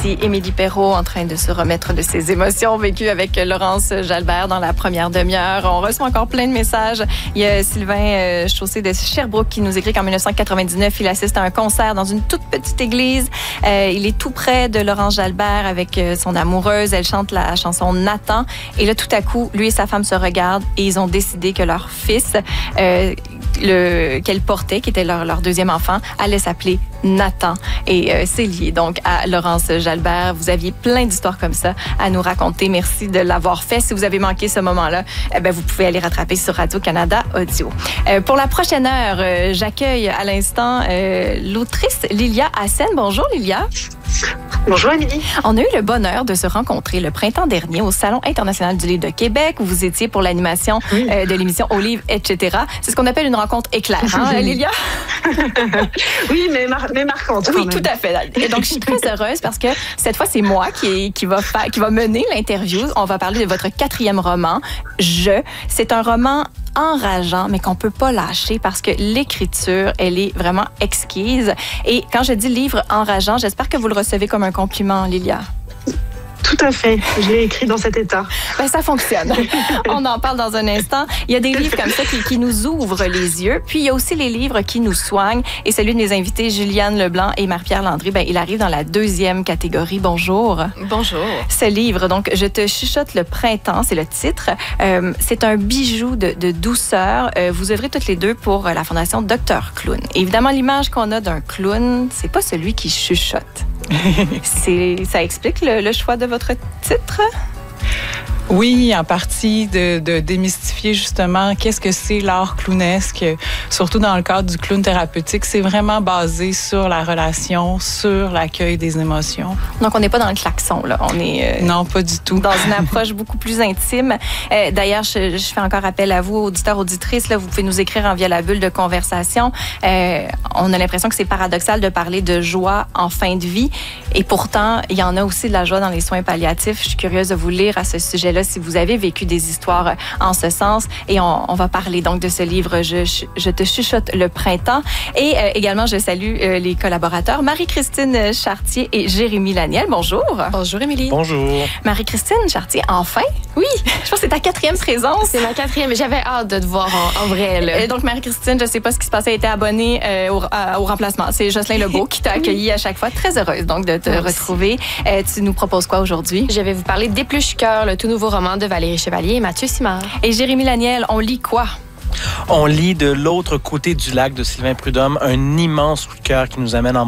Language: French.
Ici Émilie Perrault en train de se remettre de ses émotions vécues avec Laurence Jalbert dans la première demi-heure. On reçoit encore plein de messages. Il y a Sylvain Chaussé de Sherbrooke qui nous écrit qu'en 1999, il assiste à un concert dans une toute petite église. Il est tout près de Laurence Jalbert avec son amoureuse. Elle chante la chanson Nathan. Et là, tout à coup, lui et sa femme se regardent et ils ont décidé que leur fils, qu'elle portait, qui était leur deuxième enfant, allait s'appeler Nathan. Et c'est lié donc à Laurence Jalbert. Vous aviez plein d'histoires comme ça à nous raconter. Merci de l'avoir fait. Si vous avez manqué ce moment-là, vous pouvez aller rattraper sur Radio-Canada Audio. Pour la prochaine heure, j'accueille à l'instant l'autrice Lilia Hassen. Bonjour Lilia. Bonjour Émilie. On a eu le bonheur de se rencontrer le printemps dernier au Salon international du livre de Québec où vous étiez pour l'animation de l'émission Au livre, etc. C'est ce qu'on appelle une rencontre éclair, hein, Lilia? Oui, mais marquante. Oui, tout à fait. Et donc, je suis très heureuse parce que cette fois, c'est moi qui va mener l'interview. On va parler de votre 4e roman, C'est un roman enrageant, mais qu'on peut pas lâcher parce que l'écriture, elle est vraiment exquise. Et quand je dis livre enrageant, j'espère que vous le recevez comme un compliment, Lilia. Tout à fait. Je l'ai écrit dans cet état. Ça fonctionne. On en parle dans un instant. Il y a des livres comme ça qui nous ouvrent les yeux. Puis, il y a aussi les livres qui nous soignent. Et celui de mes invités, Juliane Leblanc et Marie-Pierre Landry, il arrive dans la 2e catégorie. Bonjour. Bonjour. Ce livre, donc, Je te chuchote le printemps, c'est le titre. C'est un bijou de douceur. Vous œuvrez toutes les deux pour la Fondation Dr Clown. Et évidemment, l'image qu'on a d'un clown, c'est pas celui qui chuchote. Ça explique le choix de votre titre? Oui, en partie de démystifier justement qu'est-ce que c'est l'art clownesque, surtout dans le cadre du clown thérapeutique. C'est vraiment basé sur la relation, sur l'accueil des émotions. Donc, on n'est pas dans le klaxon, là. On est non, pas du tout. Dans une approche beaucoup plus intime. D'ailleurs, je fais encore appel à vous, auditeurs, auditrices. Là, vous pouvez nous écrire via la bulle de conversation. On a l'impression que c'est paradoxal de parler de joie en fin de vie. Et pourtant, il y en a aussi de la joie dans les soins palliatifs. Je suis curieuse de vous lire à ce sujet-là si vous avez vécu des histoires en ce sens. Et on va parler donc de ce livre Je te chuchote le printemps. Et également, je salue les collaborateurs Marie-Christine Chartier et Jérémy Laniel. Bonjour. Bonjour, Émilie. Bonjour. Marie-Christine Chartier, enfin. Oui, je pense que c'est ta 4e présence. C'est ma 4e. J'avais hâte de te voir en vrai. Là. Donc, Marie-Christine, je ne sais pas ce qui se passait, elle était abonnée au remplacement. C'est Jocelyn Lebeau qui t'a accueilli à chaque fois. Très heureuse donc de te retrouver. Tu nous proposes quoi aujourd'hui? Je vais vous parler d'Épluche-cœur, le tout nouveau roman de Valérie Chevalier et Mathieu Simard. Et Jérémy Laniel, on lit quoi? On lit De l'autre côté du lac de Sylvain Prudhomme, un immense coup de cœur qui nous amène en